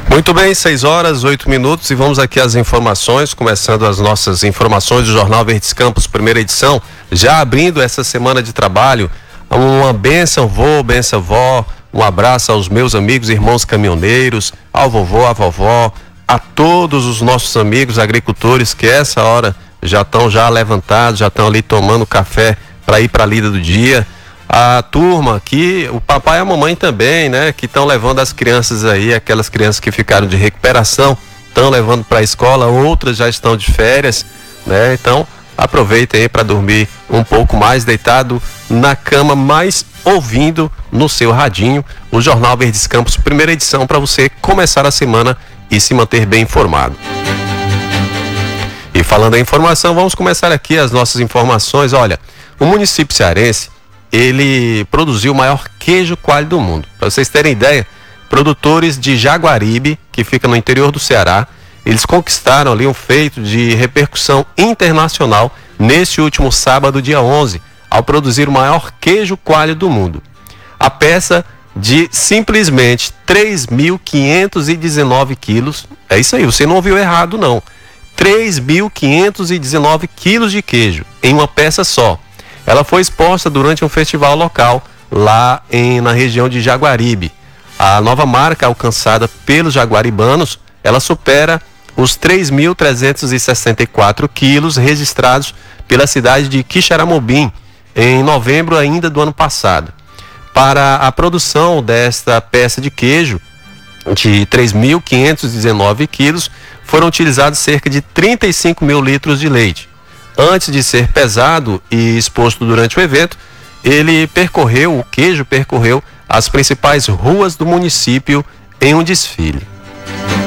Muito bem, 6h08 e vamos aqui às informações, começando as nossas informações do Jornal Verdes Campos, primeira edição, já abrindo essa semana de trabalho. Uma bênção, vô, bênção, vó, um abraço aos meus amigos, irmãos caminhoneiros, ao vovô, à vovó, a todos os nossos amigos agricultores que essa hora já estão levantados, já estão ali tomando café para ir para a lida do dia. A turma aqui, o papai e a mamãe também, né, que estão levando as crianças aí, aquelas crianças que ficaram de recuperação, estão levando para a escola, outras já estão de férias, né? Então, aproveitem aí para dormir um pouco mais deitado na cama, mas ouvindo no seu radinho o Jornal Verdes Campos, primeira edição, para você começar a semana e se manter bem informado. E falando em informação, vamos começar aqui as nossas informações. Olha, o município cearense, ele produziu o maior queijo coalho do mundo. Para vocês terem ideia, produtores de Jaguaribe, que fica no interior do Ceará, eles conquistaram ali um feito de repercussão internacional neste último sábado, dia 11, ao produzir o maior queijo coalho do mundo. A peça de simplesmente 3.519 quilos, é isso aí, você não ouviu errado não, 3.519 quilos de queijo em uma peça só. Ela foi exposta durante um festival local lá na região de Jaguaribe. A nova marca alcançada pelos jaguaribanos, ela supera os 3.364 quilos registrados pela cidade de Quixeramobim em novembro ainda do ano passado. Para a produção desta peça de queijo de 3.519 quilos, foram utilizados cerca de 35 mil litros de leite. Antes de ser pesado e exposto durante o evento, o queijo percorreu as principais ruas do município em um desfile.